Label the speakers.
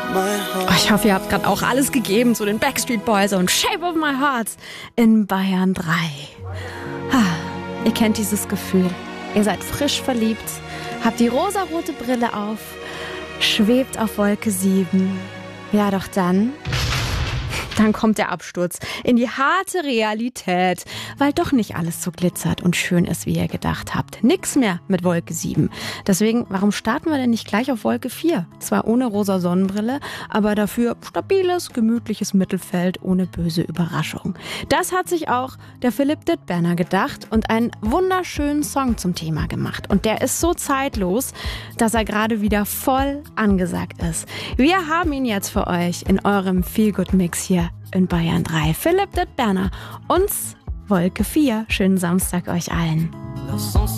Speaker 1: Oh, ich hoffe, ihr habt gerade auch alles gegeben zu den Backstreet Boys und Shape of My Heart in Bayern 3. Ihr kennt dieses Gefühl. Ihr seid frisch verliebt, habt die rosarote Brille auf, schwebt auf Wolke 7. Ja, doch dann kommt der Absturz in die harte Realität, weil doch nicht alles so glitzert und schön ist, wie ihr gedacht habt. Nix mehr mit Wolke 7. Deswegen, warum starten wir denn nicht gleich auf Wolke 4? Zwar ohne rosa Sonnenbrille, aber dafür stabiles, gemütliches Mittelfeld ohne böse Überraschung. Das hat sich auch der Philipp Dittberner gedacht und einen wunderschönen Song zum Thema gemacht. Und der ist so zeitlos, dass er gerade wieder voll angesagt ist. Wir haben ihn jetzt für euch in eurem Feel-Good-Mix hier in Bayern 3. Philipp Dittberner und Wolke 4. Schönen Samstag euch allen.